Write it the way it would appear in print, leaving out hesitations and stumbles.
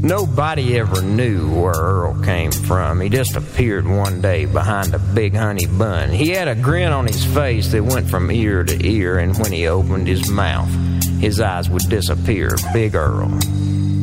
Nobody ever knew where Earl came from. He just appeared one day behind a big honey bun. He had a grin on his face that went from ear to ear, and when he opened his mouth, his eyes would disappear. Big Earl.